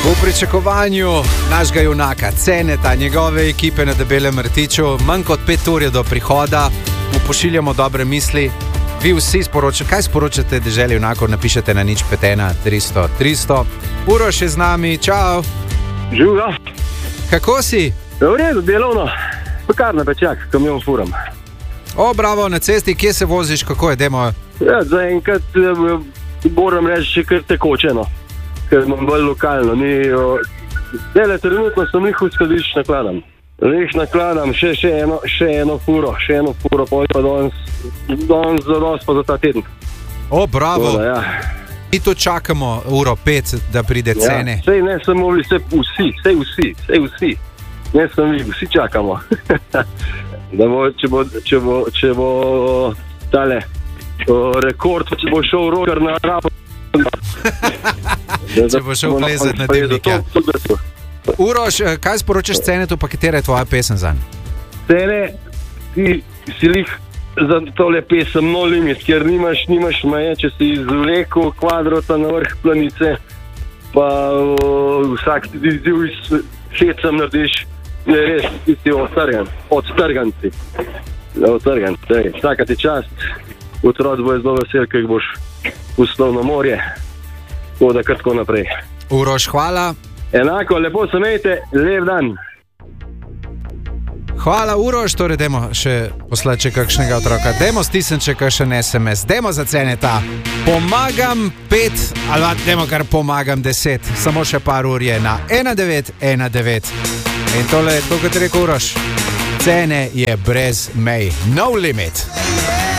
V pričakovanju našega junaka, Ceneta, njegove ekipe na Debelem rtiču, manj kot 5 ur je do prihoda, mu pošiljamo dobre misli. Vi vsi sporočate, kaj sporočate deželi junakov, napišete na 051 300 300. Uroš je z nami, čau. Živjo. Kako si? V redu, delovno. Pekarna pečak, kamion furam. O, bravo, na cesti, kje se voziš, kako je, demo? Ja, zaenkrat moram reči, kar tekoče, no. Ker imam bolj lokalno. Trenutno sem jih v skladišč nakladam. Jih nakladam še eno furo, pa danes zadost pa za ta teden. O, bravo. Doda, ja. Mi tu čakamo 1:05, da pride cene. Ja, sej ne samo vi, vsi. Ne samo vi, vsi čakamo. Da bo, če bo tale rekord, če bo šel Roger na rabo. Če bo šel plezat na Dimnika. Uroš, kaj sporočaš Cenetu, pa katera je tvoja pesem zanj? Cene, ti si lih za tole pesem No Limit, ker nimaš meje, če si izvlekel kvadrota na vrh planice, pa vsak izziv iz hecam narediš, je res, ti si odtrganci. Vsaka ti čast, otrok bo zelo vesel, ker boš poslal na morje, tako da kratko naprej. Uroš, hvala. Enako, lepo se imejte, lep dan. Hvala, Uroš, torej dajmo še poslati še kakšnega otroka, dajmo stisniti še kakšen SMS, dajmo za Ceneta. Pomagam 5, ali dajmo kar pomagam 10, samo še par ur je na 1919. In tole je to, kot je rekel Uroš, Cene je brez mej, no limit.